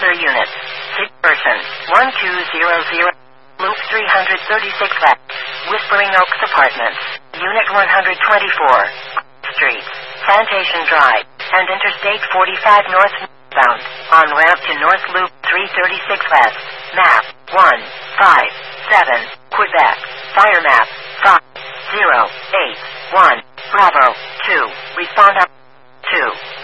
other units. Sick person, 1200. Loop 336 West. Whispering Oaks Apartments. Unit 124. Street. Plantation Drive. And Interstate 45 North bound. On ramp to North Loop 336 West. Map 157. Quebec. Fire map 5081. Bravo 2. Respond up 2.